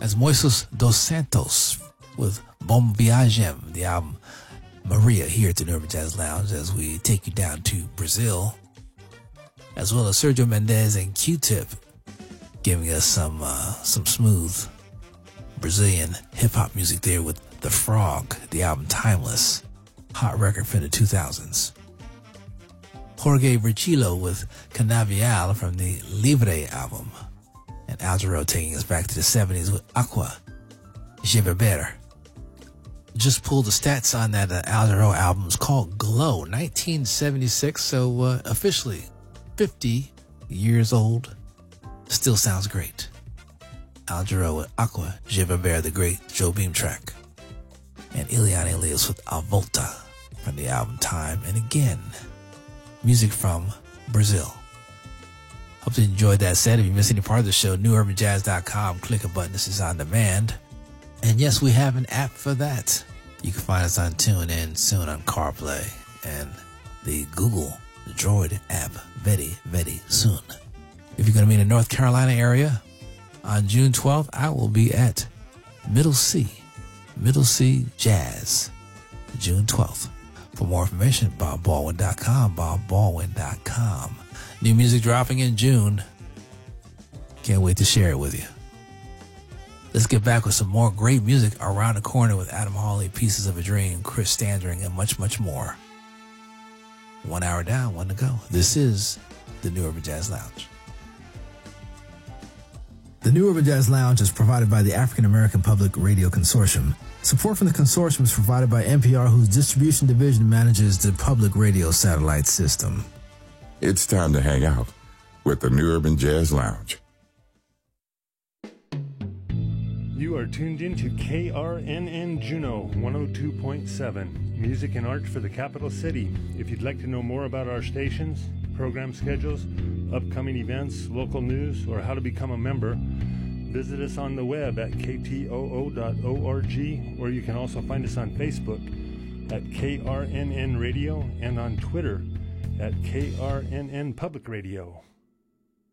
as Moises dos Santos with Bom Viagem, the album Maria, here at the New Urban Jazz Lounge as we take you down to Brazil, as well as Sergio Mendes and Q-Tip giving us some smooth Brazilian hip-hop music there with The Frog, the album Timeless, hot record from the 2000s. Jorge Virgilio with Canavial from the Livre album, and Al Jarreau taking us back to the 70s with Aqua Je Beber. Just pulled the stats on that Al Jarreau album. It's called Glow, 1976, so officially 50 years old. Still sounds great. Al Jarreau with Aqua Je Beber, the great Joe Beam track. And Ileana Elias with A Volta from the album Time. And again, music from Brazil. Hope you enjoyed that set. If you missed any part of the show, newurbanjazz.com. Click a button. This is on demand. And yes, we have an app for that. You can find us on TuneIn, soon on CarPlay, and the Google Droid app very, very soon. If you're going to be in the North Carolina area, on June 12th, I will be at Middle C Jazz, June 12th. For more information, BobBaldwin.com, BobBaldwin.com. New music dropping in June. Can't wait to share it with you. Let's get back with some more great music around the corner with Adam Hawley, Pieces of a Dream, Chris Standring, and much, much more. 1 hour down, 1 to go. This is the New Urban Jazz Lounge. The New Urban Jazz Lounge is provided by the African American Public Radio Consortium. Support from the consortium is provided by NPR, whose distribution division manages the public radio satellite system. It's time to hang out with the New Urban Jazz Lounge. You are tuned in to KRNN Juneau 102.7, music and art for the capital city. If you'd like to know more about our stations, program schedules, upcoming events, local news, or how to become a member, visit us on the web at ktoo.org, or you can also find us on Facebook at KRNN Radio and on Twitter at KRNN Public Radio.